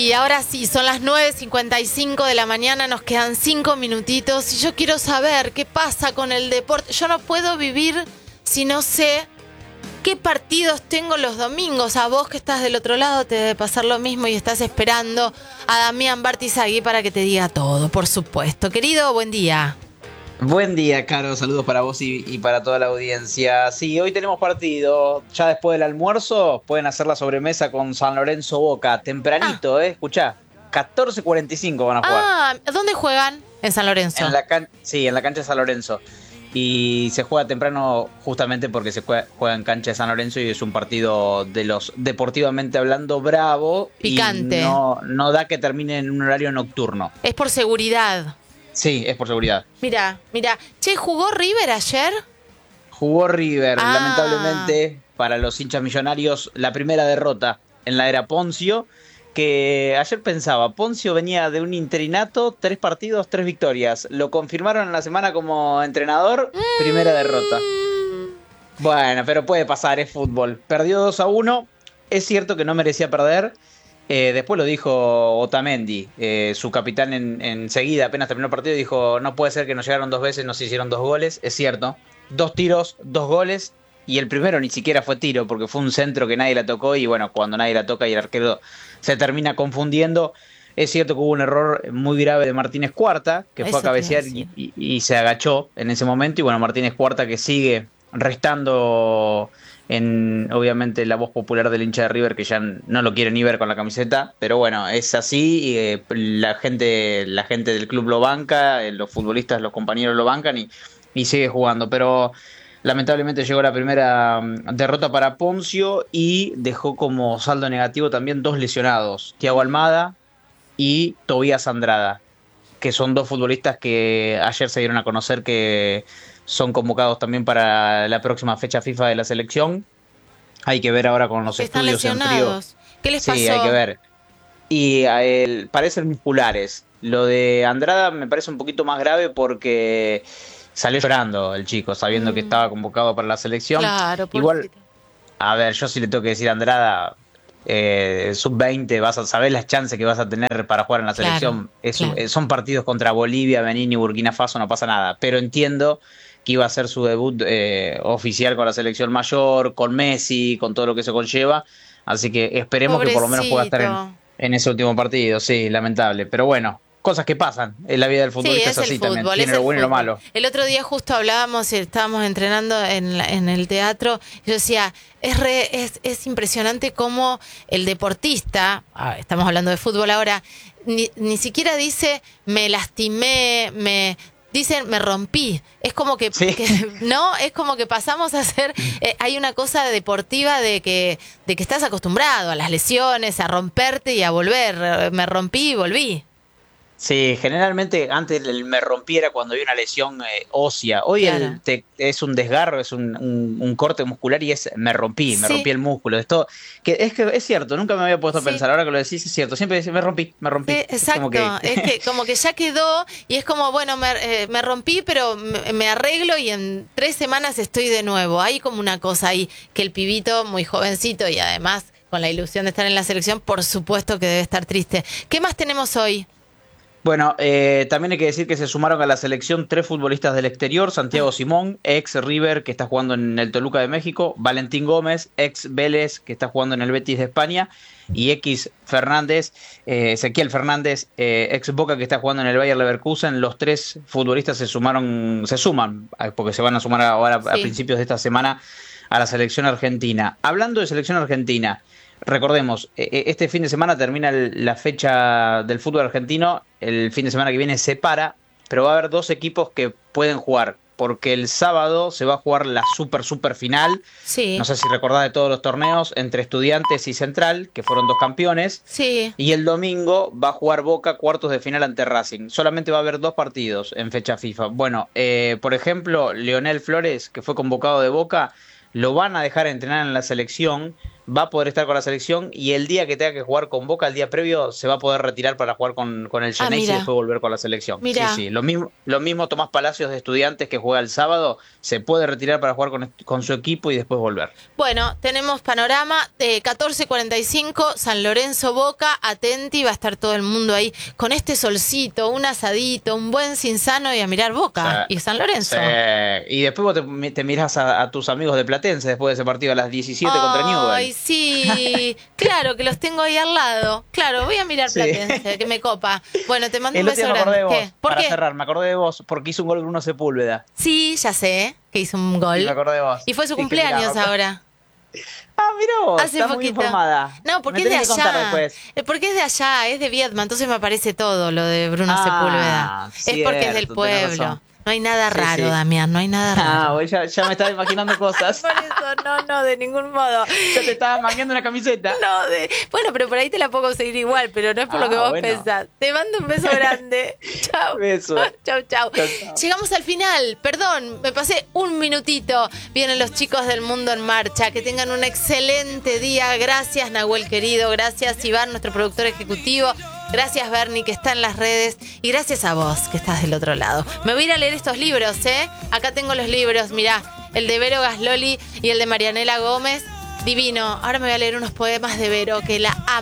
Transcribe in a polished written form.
Sí, ahora sí, son las 9:55 de la mañana, nos quedan 5 minutitos y yo quiero saber qué pasa con el deporte. Yo no puedo vivir si no sé qué partidos tengo los domingos. A vos que estás del otro lado te debe pasar lo mismo y estás esperando a Damián Bartizagui para que te diga todo, por supuesto. Querido, buen día. Buen día, Caro. Saludos para vos y para toda la audiencia. Sí, hoy tenemos partido. Ya después del almuerzo pueden hacer la sobremesa con San Lorenzo Boca. Tempranito, escuchá. 14:45 van a jugar. ¿Dónde juegan? En San Lorenzo. Sí, en la cancha de San Lorenzo. Y se juega temprano justamente porque se juega en cancha de San Lorenzo y es un partido de los, deportivamente hablando, bravo. Picante. Y no da que termine en un horario nocturno. Es por seguridad. Sí, es por seguridad. Mira. Che, ¿jugó River ayer? Jugó River, lamentablemente, para los hinchas millonarios, la primera derrota en la era Poncio, que ayer pensaba, Poncio venía de un interinato, 3 partidos, 3 victorias. Lo confirmaron en la semana como entrenador, primera derrota. Bueno, pero puede pasar, es fútbol. Perdió 2-1, es cierto que no merecía perder. Después lo dijo Otamendi, su capitán enseguida, apenas terminó el partido, dijo, no puede ser que nos llegaron 2 veces, nos hicieron 2 goles. Es cierto, 2 tiros, 2 goles, y el primero ni siquiera fue tiro, porque fue un centro que nadie la tocó, y bueno, cuando nadie la toca y el arquero se termina confundiendo. Es cierto que hubo un error muy grave de Martínez Cuarta, que fue a cabecear y se agachó en ese momento, y bueno, Martínez Cuarta que sigue restando en, obviamente, la voz popular del hincha de River, que ya no lo quiere ni ver con la camiseta, pero bueno, es así, la gente del club lo banca, los futbolistas, los compañeros lo bancan y sigue jugando, pero lamentablemente llegó la primera derrota para Poncio y dejó como saldo negativo también 2 lesionados, Thiago Almada y Tobías Andrada, que son 2 futbolistas que ayer se dieron a conocer que son convocados también para la próxima fecha FIFA de la selección. Hay que ver ahora con los estudios en frío. ¿Qué les pasó? Sí, hay que ver. Y a él parecen musculares. Lo de Andrada me parece un poquito más grave porque salió llorando el chico, sabiendo que estaba convocado para la selección. Claro, igual, a ver, yo sí le tengo que decir a Andrada, sub-20, vas a saber las chances que vas a tener para jugar en la selección. Son partidos contra Bolivia, Benín y Burkina Faso, no pasa nada. Pero entiendo que iba a ser su debut oficial con la selección mayor, con Messi, con todo lo que se conlleva. Así que esperemos que por lo menos pueda estar en ese último partido. Sí, lamentable. Pero bueno, cosas que pasan. En la vida del futbolista es así también. Tiene lo bueno y lo malo. El otro día justo hablábamos y estábamos entrenando en el teatro. Yo decía, es impresionante cómo el deportista, estamos hablando de fútbol ahora, ni siquiera dice me lastimé, dicen me rompí. Es como que no, es como que pasamos a ser, hay una cosa deportiva de que estás acostumbrado a las lesiones, a romperte y a volver. Me rompí y volví. Sí, generalmente antes el me rompiera cuando había una lesión ósea. Hoy es un desgarro, es un corte muscular y es me rompí el músculo. Esto, que es cierto, nunca me había puesto a pensar, ahora que lo decís es cierto, siempre decís me rompí. Exacto, es que como que ya quedó y es como, bueno, me rompí, pero me arreglo y en 3 semanas estoy de nuevo. Hay como una cosa ahí que el pibito, muy jovencito y además con la ilusión de estar en la selección, por supuesto que debe estar triste. ¿Qué más tenemos hoy? Bueno, también hay que decir que se sumaron a la selección 3 futbolistas del exterior: Santiago Simón, ex River, que está jugando en el Toluca de México; Valentín Gómez, ex Vélez, que está jugando en el Betis de España; y Ezequiel Fernández, ex Boca, que está jugando en el Bayer Leverkusen. Los 3 futbolistas se suman, porque se van a sumar ahora a principios de esta semana a la selección argentina. Hablando de selección argentina, recordemos, este fin de semana termina la fecha del fútbol argentino, el fin de semana que viene se para, pero va a haber 2 equipos que pueden jugar, porque el sábado se va a jugar la super final, no sé si recordás de todos los torneos, entre Estudiantes y Central, que fueron 2 campeones, y el domingo va a jugar Boca cuartos de final ante Racing. Solamente va a haber 2 partidos en fecha FIFA. Bueno, por ejemplo, Leonel Flores, que fue convocado de Boca, lo van a dejar entrenar en la selección va a poder estar con la selección y el día que tenga que jugar con Boca, el día previo, se va a poder retirar para jugar con el Geneise y después volver con la selección. Mirá. Sí, lo mismo Tomás Palacios de Estudiantes, que juega el sábado, se puede retirar para jugar con su equipo y después volver. Bueno, tenemos panorama de 14:45, San Lorenzo Boca, atenti, va a estar todo el mundo ahí con este solcito, un asadito, un buen Cinzano y a mirar Boca y San Lorenzo. Y después vos te mirás a tus amigos de Platense después de ese partido a las 17 contra Newell's. Ay, sí, claro, que los tengo ahí al lado. Claro, voy a mirar Platense, que me copa. Bueno, te mando un beso grande. ¿Qué? ¿Por qué? Cerrar, me acordé de vos porque hizo un gol Bruno Sepúlveda. Sí, ya sé que hizo un gol. Me acordé de vos. Y fue su cumpleaños ahora. Ah, mirá vos, Hace estás poquito. muy informada. No, porque es de allá. Porque es de allá, es de Viedma, entonces me aparece todo lo de Bruno Sepúlveda. Cierto, es porque es del pueblo. No hay nada raro, Damián, no hay nada raro. Ya me estaba imaginando cosas. Por eso, no, de ningún modo. Ya te estaba mangueando una camiseta. Bueno, pero por ahí te la puedo conseguir igual, pero no es por lo que vos pensás. Te mando un beso grande. Chau. Beso. Chau. Llegamos al final. Perdón, me pasé un minutito. Vienen los chicos del Mundo en Marcha. Que tengan un excelente día. Gracias, Nahuel querido. Gracias, Iván, nuestro productor ejecutivo. Gracias, Bernie, que está en las redes. Y gracias a vos, que estás del otro lado. Me voy a ir a leer estos libros, ¿eh? Acá tengo los libros, mirá. El de Vero Gasloli y el de Marianela Gómez. Divino. Ahora me voy a leer unos poemas de Vero, que la amo.